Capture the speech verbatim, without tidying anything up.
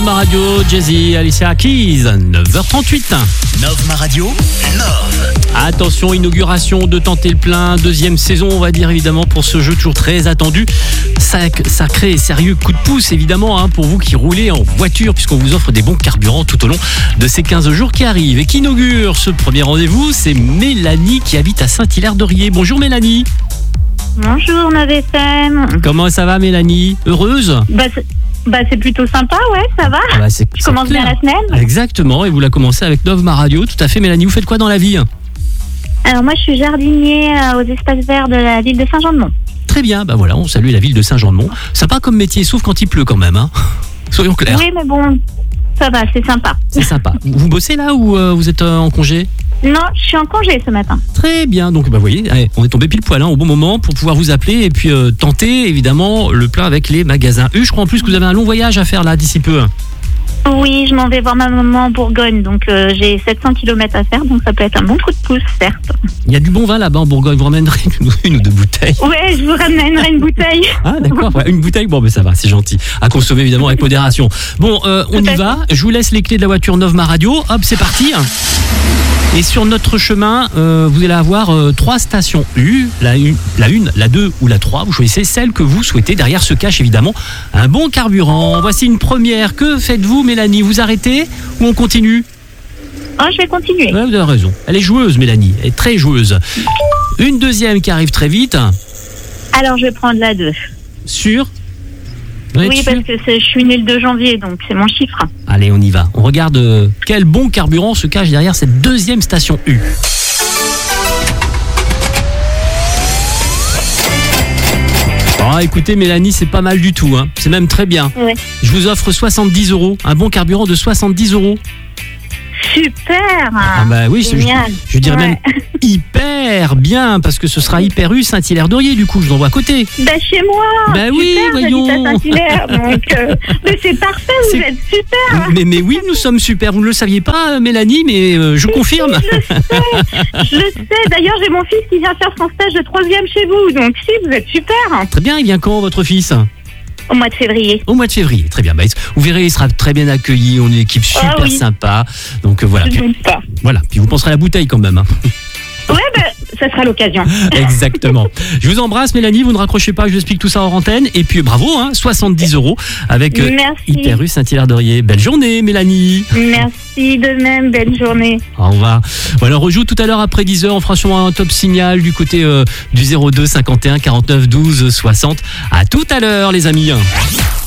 Ma Radio, Jay-Z, Alicia Keys, neuf heures trente-huit. neuf Ma Radio, neuf. Attention, inauguration de Tenter le plein, deuxième saison, on va dire évidemment pour ce jeu toujours très attendu. Sac, sacré et sérieux coup de pouce évidemment hein, pour vous qui roulez en voiture puisqu'on vous offre des bons carburants tout au long de ces quinze jours qui arrivent. Et qui inaugure ce premier rendez-vous, c'est Mélanie qui habite à Saint-Hilaire-d'Orier. Bonjour Mélanie. Bonjour neuf F M. Comment ça va Mélanie? Heureuse? Bah c'est, bah c'est plutôt sympa, ouais, ça va. Ah bah, c'est, Je c'est commence clair. bien la semaine. Exactement, et vous la commencez avec neuf Ma Radio, tout à fait. Mélanie, vous faites quoi dans la vie? Alors moi je suis jardinier euh, aux espaces verts de la ville de Saint-Jean-de-Mont. Très bien, bah voilà, on salue la ville de Saint-Jean-de-Mont. Sympa comme métier, sauf quand il pleut quand même, hein. Soyons clairs. Oui mais bon, ça va, c'est sympa. C'est sympa. Vous bossez là ou euh, vous êtes euh, en congé? Non, je suis en congé ce matin. Très bien, donc bah, vous voyez, allez, on est tombé pile poil hein, au bon moment pour pouvoir vous appeler et puis euh, tenter évidemment le plein avec les magasins U. Je crois en plus que vous avez un long voyage à faire là d'ici peu. Oui, je m'en vais voir ma maman en Bourgogne, donc euh, j'ai sept cents kilomètres à faire, donc ça peut être un bon coup de pouce, certes. Il y a du bon vin là-bas en Bourgogne, vous ramènerez une, une ou deux bouteilles. Ouais, je vous ramènerai une bouteille. Ah d'accord, ouais, une bouteille, bon ben ça va, c'est gentil. À consommer évidemment avec modération. Bon, euh, on Tout y à va, je vous laisse les clés de la voiture neuf Ma Radio, hop c'est parti. Et sur notre chemin, euh, vous allez avoir euh, trois stations U, la une, la une, la deux ou la trois. Vous choisissez celle que vous souhaitez. Derrière se cache évidemment un bon carburant. Voici une première. Que faites-vous Mélanie? Vous arrêtez ou on continue? Oh, je vais continuer. Ouais, vous avez raison. Elle est joueuse Mélanie, elle est très joueuse. Une deuxième qui arrive très vite. Alors je vais prendre la deux. Sur Vous êtes Oui, sûr? parce que c'est, je suis née le deux janvier, donc c'est mon chiffre. Allez, on y va. On regarde euh, quel bon carburant se cache derrière cette deuxième station U. Ah, écoutez, Mélanie, c'est pas mal du tout. Hein. C'est même très bien. Ouais. Je vous offre soixante-dix euros. Un bon carburant de soixante-dix euros. Super. Ah bah oui, je, Génial. je dirais Ouais. même hyper bien, parce que ce sera Hyper U Saint-Hilaire-d'Orier, du coup, je vous envoie à côté. Bah chez moi. Bah oui, super, voyons. j'habite à Saint-Hilaire, donc euh, mais c'est parfait, vous C'est- êtes super. Mais, mais oui, nous sommes super. Vous ne le saviez pas, Mélanie, mais euh, je confirme. Je le sais, je le sais. D'ailleurs, j'ai mon fils qui vient faire son stage de troisième chez vous, donc si, vous êtes super. Très bien, il vient quand, votre fils? Au mois de février. Au mois de février, très bien. Bah, vous verrez, il sera très bien accueilli. On est une équipe super Ah oui. sympa. Donc euh, voilà. Je Puis, ne doute pas. voilà. Puis vous penserez à la bouteille quand même. Hein. Ouais, bah, ça sera l'occasion. Exactement. Je vous embrasse, Mélanie. Vous ne raccrochez pas. Je vous explique tout ça hors antenne. Et puis bravo, hein, soixante-dix euros avec euh, Merci. Hyper U Saint-Hilaire-d'Orier. Belle journée, Mélanie. Merci de même, belle journée. Au revoir. Voilà, on rejoue tout à l'heure après dix heures. On fera sûrement un top signal du côté euh, du zéro deux cinquante et un quarante-neuf douze soixante. À tout à l'heure, les amis.